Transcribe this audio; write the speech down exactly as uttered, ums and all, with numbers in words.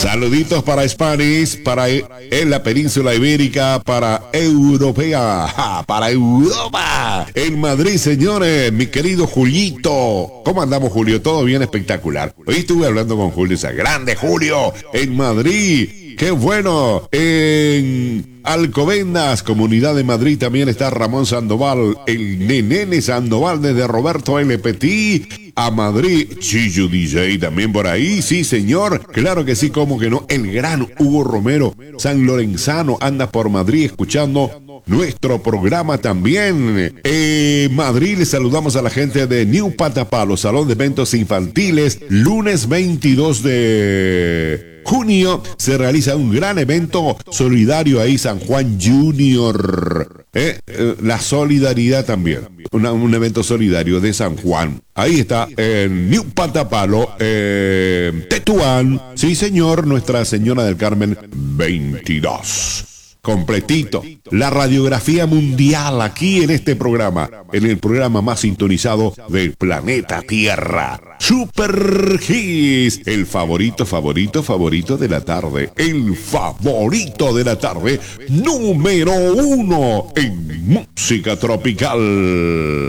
Saluditos para Spanish, para e- en la península ibérica, para Europea, ja, para Europa. En Madrid, señores, mi querido Julito. ¿Cómo andamos, Julio? Todo bien, espectacular. Hoy estuve hablando con Julio, esa grande Julio, en Madrid. ¡Qué bueno! En Alcobendas, Comunidad de Madrid, también está Ramón Sandoval, el Nenene Sandoval desde Roberto L. Petit a Madrid. Chillo D J también por ahí, sí señor, claro que sí, como que no. El gran Hugo Romero, San Lorenzano, anda por Madrid escuchando nuestro programa también. En Madrid le saludamos a la gente de New Patapalo, Salón de Eventos Infantiles, lunes veintidós de junio se realiza un gran evento solidario ahí, San Juan Junior. Eh, eh, la solidaridad también. Una, un evento solidario de San Juan. Ahí está, en New Patapalo, eh, Tetuán. Sí, señor, Nuestra Señora del Carmen veintidós. Completito. La radiografía mundial aquí en este programa, en el programa más sintonizado del planeta Tierra. Super Hits, el favorito, favorito, favorito de la tarde. El favorito de la tarde, número uno en música tropical.